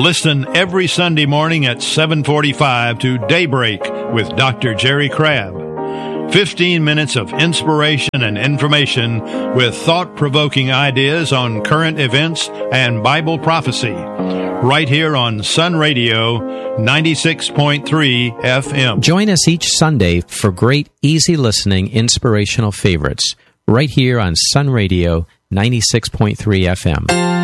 Listen every Sunday morning at 7:45 to Daybreak with Dr. Jerry Crabb. 15 minutes of inspiration and information with thought-provoking ideas on current events and Bible prophecy. Right here on Sun Radio 96.3 FM. Join us each Sunday for great, easy listening, inspirational favorites. Right here on Sun Radio 96.3 FM.